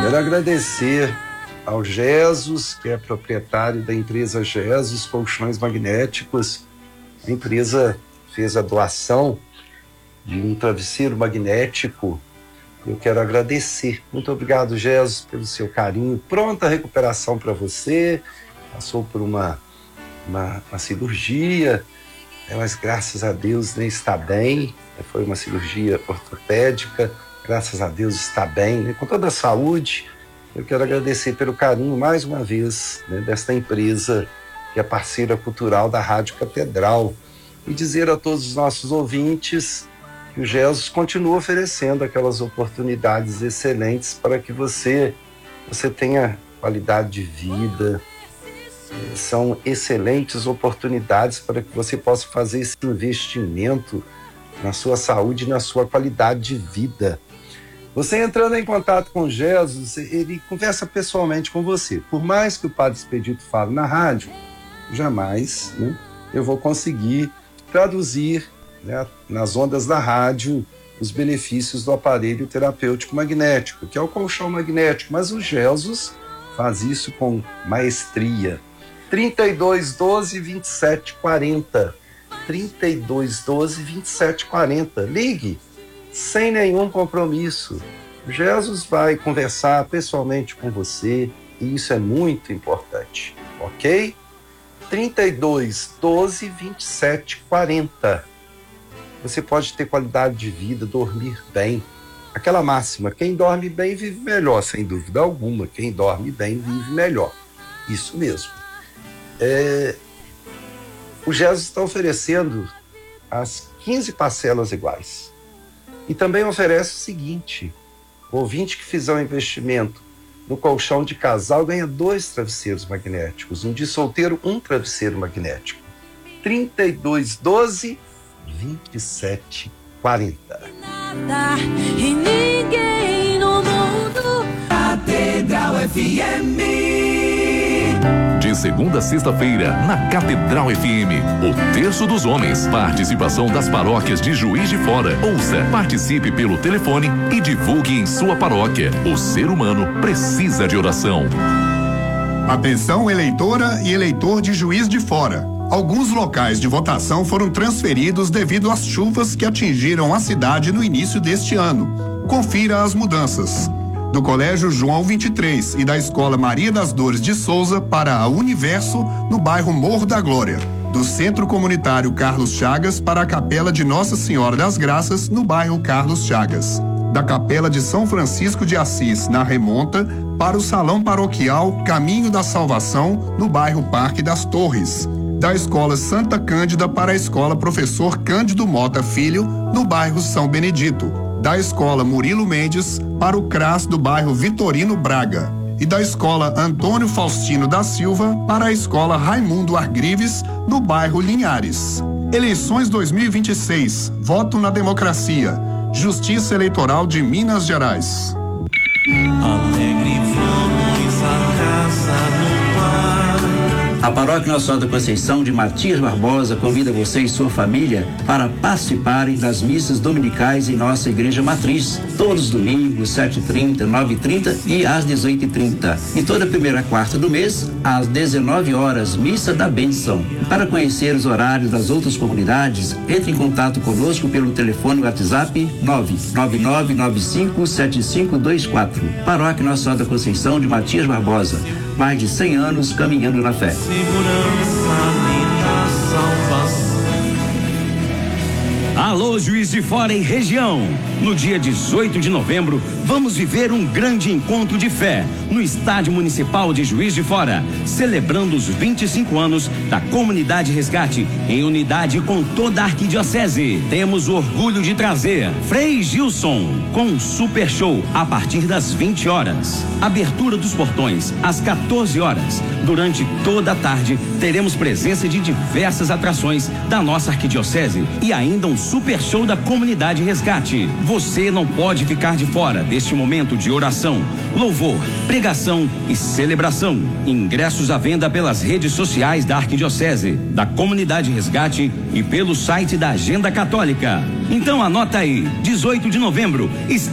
Quero agradecer ao Jesus, que é proprietário da empresa Jesus Colchões Magnéticos. A empresa fez a doação de um travesseiro magnético. Eu quero agradecer. Muito obrigado, Jesus, pelo seu carinho. Pronta recuperação para você. Passou por uma cirurgia, mas graças a Deus está bem. Foi uma cirurgia ortopédica. Graças a Deus está bem, com toda a saúde. Eu quero agradecer pelo carinho, mais uma vez, desta empresa que é parceira cultural da Rádio Catedral. E dizer a todos os nossos ouvintes que o Jesus continua oferecendo aquelas oportunidades excelentes para que você tenha qualidade de vida. São excelentes oportunidades para que você possa fazer esse investimento na sua saúde e na sua qualidade de vida. Você entrando em contato com Jesus, ele conversa pessoalmente com você. Por mais que o Padre Expedito fale na rádio, jamais eu vou conseguir traduzir nas ondas da rádio os benefícios do aparelho terapêutico magnético, que é o colchão magnético. Mas o Jesus faz isso com maestria. 3212-2740. 3212-2740. Ligue, sem nenhum compromisso. Jesus vai conversar pessoalmente com você e isso é muito importante, ok? 3212-2740. Você pode ter qualidade de vida, dormir bem. Aquela máxima, quem dorme bem vive melhor, sem dúvida alguma. Quem dorme bem vive melhor. Isso mesmo. O Jesus está oferecendo as 15 parcelas iguais. E também oferece o seguinte: o ouvinte que fizer um investimento no colchão de casal ganha 2 travesseiros magnéticos, um de solteiro, um travesseiro magnético. 3212-2740. E ninguém no mundo. Catedral FM. De segunda a sexta-feira, na Catedral FM, o Terço dos Homens. Participação das paróquias de Juiz de Fora. Ouça, participe pelo telefone e divulgue em sua paróquia. O ser humano precisa de oração. Atenção, eleitora e eleitor de Juiz de Fora. Alguns locais de votação foram transferidos devido às chuvas que atingiram a cidade no início deste ano. Confira as mudanças. Do Colégio João 23 e da Escola Maria das Dores de Souza para a Universo, no bairro Morro da Glória. Do Centro Comunitário Carlos Chagas para a Capela de Nossa Senhora das Graças, no bairro Carlos Chagas. Da Capela de São Francisco de Assis, na Remonta, para o Salão Paroquial Caminho da Salvação, no bairro Parque das Torres. Da Escola Santa Cândida para a Escola Professor Cândido Mota Filho, no bairro São Benedito. Da Escola Murilo Mendes para o CRAS do bairro Vitorino Braga. E da Escola Antônio Faustino da Silva para a Escola Raimundo Argrives, no bairro Linhares. Eleições 2026. Voto na democracia. Justiça Eleitoral de Minas Gerais. Alegre vamos à casa no mar. A Paróquia Nossa Senhora da Conceição de Matias Barbosa convida você e sua família para participarem das missas dominicais em nossa Igreja Matriz, todos os domingos, 7h30, 9h30 e às 18h30. E toda primeira quarta do mês, às 19 horas, Missa da Benção. Para conhecer os horários das outras comunidades, entre em contato conosco pelo telefone WhatsApp 999957524. Paróquia Nossa Senhora da Conceição de Matias Barbosa. Mais de 100 anos caminhando na fé. Segurança e na salvação. Alô, Juiz de Fora e região. No dia 18 de novembro, vamos viver um grande encontro de fé no Estádio Municipal de Juiz de Fora, celebrando os 25 anos da Comunidade Resgate, em unidade com toda a Arquidiocese. Temos o orgulho de trazer Frei Gilson com um super show a partir das 20 horas. Abertura dos portões às 14 horas. Durante toda a tarde, teremos presença de diversas atrações da nossa Arquidiocese e ainda um super show da Comunidade Resgate. Você não pode ficar de fora deste momento de oração, louvor, pregação e celebração. Ingressos à venda pelas redes sociais da Arquidiocese, da Comunidade Resgate e pelo site da Agenda Católica. Então anota aí, 18 de novembro,